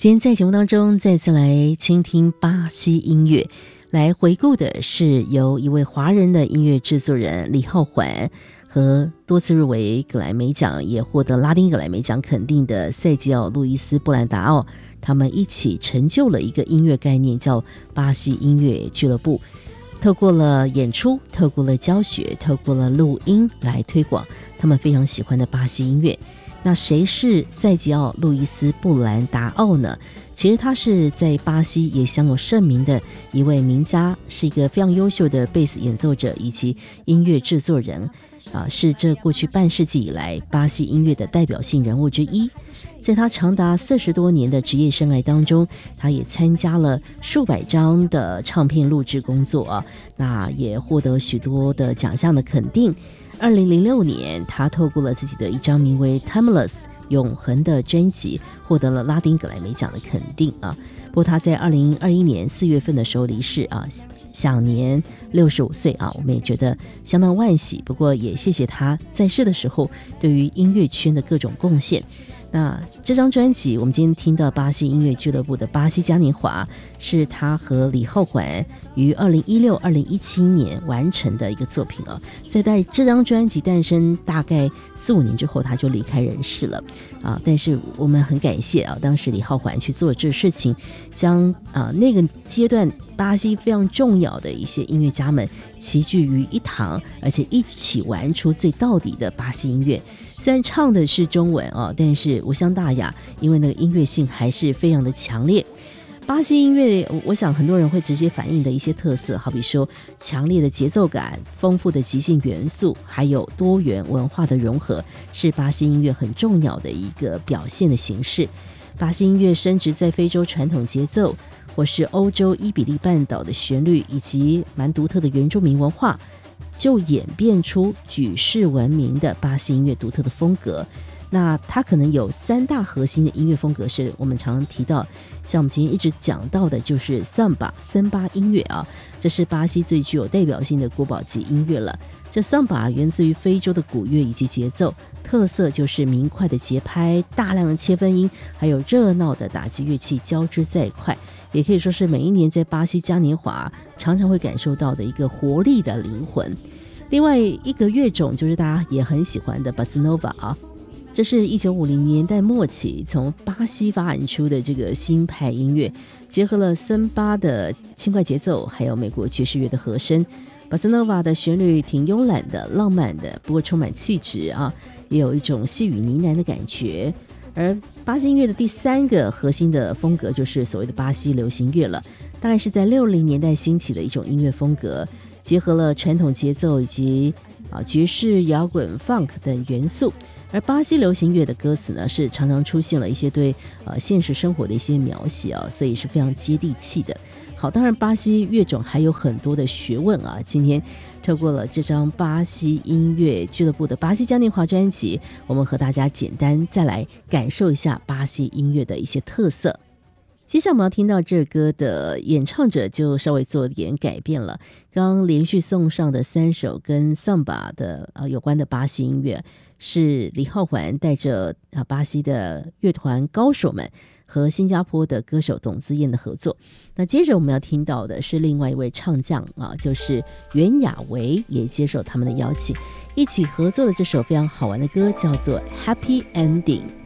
今天在节目当中再次来倾听巴西音乐，来回顾的是由一位华人的音乐制作人李浩桓和多次入围格莱美奖，也获得拉丁格莱美奖肯定的塞吉奥·路易斯·布兰达奥，他们一起成就了一个音乐概念，叫巴西音乐俱乐部。透过了演出，透过了教学，透过了录音来推广他们非常喜欢的巴西音乐。那谁是塞吉奥·路易斯·布兰达奥呢？其实他是在巴西也享有盛名的一位名家，是一个非常优秀的贝斯演奏者以及音乐制作人，是这过去半世纪以来巴西音乐的代表性人物之一。在他长达40多年的职业生涯当中，他也参加了数百张的唱片录制工作，那也获得许多的奖项的肯定。2006年，他透过了自己的一张名为《Timeless》永恒的专辑，获得了拉丁格莱美奖的肯定啊。不过他在2021年4月份的时候离世啊，享年65岁啊，我们也觉得相当惋惜。不过也谢谢他在世的时候对于音乐圈的各种贡献。那这张专辑我们今天听到巴西音乐俱乐部的巴西嘉年华，是他和李浩桓于2016、2017年完成的一个作品啊。所以在这张专辑诞生大概4-5年之后，他就离开人世了啊。但是我们很感谢啊，当时李浩桓去做这事情，将那个阶段巴西非常重要的一些音乐家们齐聚于一堂，而且一起玩出最到底的巴西音乐。虽然唱的是中文但是无伤大雅，因为那个音乐性还是非常的强烈。巴西音乐我想很多人会直接反映的一些特色，好比说强烈的节奏感、丰富的即兴元素，还有多元文化的融合，是巴西音乐很重要的一个表现的形式。巴西音乐深植在非洲传统节奏，或是欧洲伊比利半岛的旋律，以及蛮独特的原住民文化，就演变出举世闻名的巴西音乐独特的风格。那它可能有3大核心的音乐风格，是我们常常提到，像我们今天一直讲到的就是森巴音乐啊，这是巴西最具有代表性的国宝级音乐了。这森巴源自于非洲的鼓乐以及节奏，特色就是明快的节拍、大量的切分音，还有热闹的打击乐器交织在一块，也可以说是每一年在巴西嘉年华常常会感受到的一个活力的灵魂。另外一个乐种就是大家也很喜欢的巴斯诺瓦啊，这是1950年代末期从巴西发展出的这个新派音乐，结合了森巴的轻快节奏，还有美国爵士乐的和声。巴斯诺瓦的旋律挺慵懒的、浪漫的，不过充满气质啊，也有一种细语呢喃的感觉。而巴西音乐的第3个核心的风格就是所谓的巴西流行乐了，大概是在60年代兴起的一种音乐风格，结合了传统节奏以及爵士、摇滚、funk 等元素。而巴西流行乐的歌词呢，是常常出现了一些对现实生活的一些描写啊，所以是非常接地气的。好，当然巴西乐种还有很多的学问啊。今天透过了这张巴西音乐俱乐部的巴西嘉年华专辑，我们和大家简单再来感受一下巴西音乐的一些特色。接下来我们要听到这歌的演唱者就稍微做点改变了，刚刚连续送上的3首跟桑巴的有关的巴西音乐，是李浩桓带着巴西的乐团高手们和新加坡的歌手董自燕的合作。那接着我们要听到的是另外一位唱将就是袁娅维也接受他们的邀请，一起合作的这首非常好玩的歌叫做 Happy Ending。